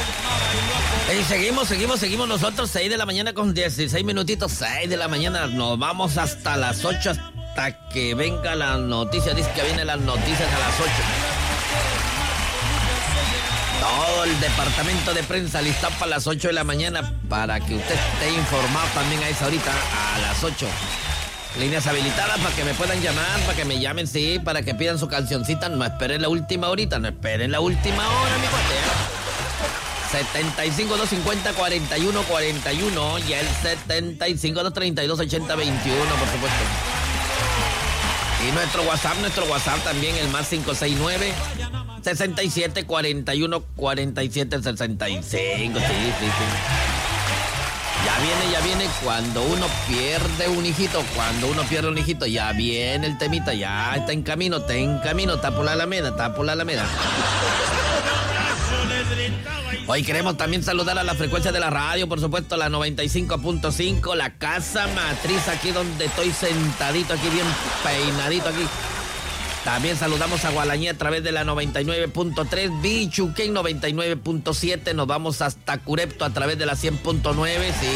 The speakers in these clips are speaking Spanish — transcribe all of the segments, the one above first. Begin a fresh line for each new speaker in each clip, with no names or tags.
Y seguimos nosotros, 6 de la mañana con 16 minutitos, 6 de la mañana, nos vamos hasta las 8, hasta que venga la noticia, dice que vienen las noticias a las 8. Todo el departamento de prensa lista para las 8 de la mañana, para que usted esté informado también a esa horita, a las 8. Líneas habilitadas para que me puedan llamar, para que me llamen, sí, para que pidan su cancioncita, no esperen la última horita, no esperen la última hora, mi cuate. 75-250-41-41 y el 75-232-80-21, por supuesto. Y nuestro WhatsApp también, el más 569-67-41-47-65. Sí. Ya viene cuando uno pierde un hijito, ya viene el temita, ya está en camino, está por la Alameda. Hoy queremos también saludar a la frecuencia de la radio, por supuesto, la 95.5, la casa matriz, aquí donde estoy sentadito, aquí bien peinadito aquí. También saludamos a Gualañé a través de la 99.3, Bichuquén 99.7, nos vamos hasta Curepto a través de la 100.9, sí.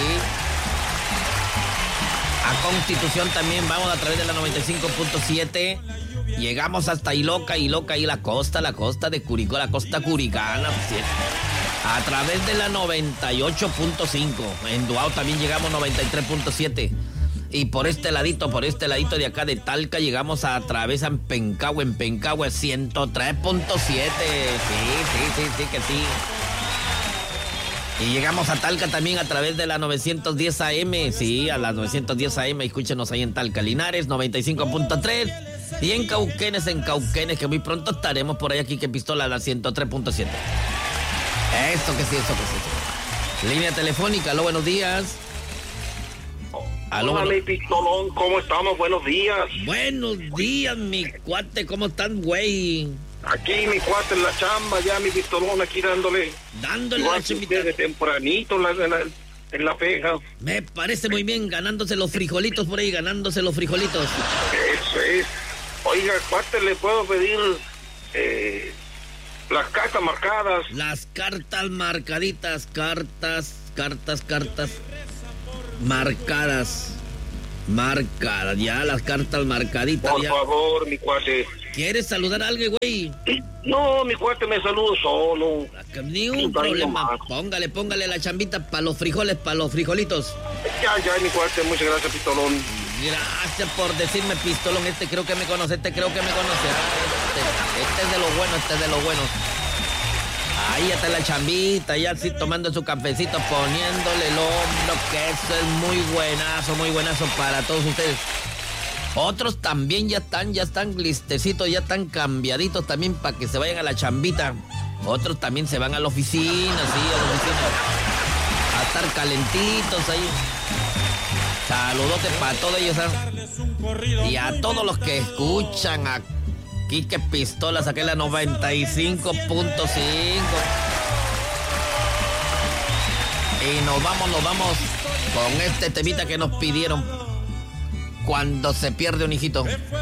A Constitución también vamos a través de la 95.7. Llegamos hasta Iloca y la costa de Curicó, la costa curicana, ¿sí? A través de la 98.5. En Duao también llegamos 93.7. Y por este ladito de acá de Talca llegamos a través en Pencahue 103.7. Sí, que sí. Y llegamos a Talca también a través de la 910 AM. Sí, a las 910 AM. Escúchenos ahí en Talca, Linares, 95.3. Y en Cauquenes, que muy pronto estaremos por ahí aquí, que Pistola a la 103.7. Eso que sí. Línea telefónica, aló, buenos días.
Aló, mi Pistolón, ¿cómo estamos? Buenos días.
Buenos días, mi cuate, ¿cómo están, güey?
Aquí, mi cuate, en la chamba, ya, mi Pistolón, aquí dándole
la chambita.
De tempranito en la pega.
Me parece muy bien, ganándose los frijolitos por ahí,
Eso es. Oiga, cuate, ¿le puedo pedir las cartas marcadas?
Las cartas marcaditas, cartas marcadas, ya las cartas marcaditas.
Por favor, mi cuate.
¿Quieres saludar a alguien, güey?
No, mi cuate, me saludo solo.
Ni un problema. Póngale la chambita para los frijolitos.
Ya, mi cuate, muchas gracias, Pistolón.
Gracias por decirme, Pistolón. Creo que me conoce. Este es de los buenos. Ahí está la chambita, ya así tomando su cafecito, poniéndole el hombro, que eso es muy buenazo para todos ustedes. Otros también ya están listecitos, ya están cambiaditos también para que se vayan a la chambita. Otros también se van a la oficina, a estar calentitos ahí. Saludotes para todos ellos, y a todos los que escuchan aquí que Pistola, saqué la 95.5. Y nos vamos con este temita que nos pidieron, cuando se pierde un hijito.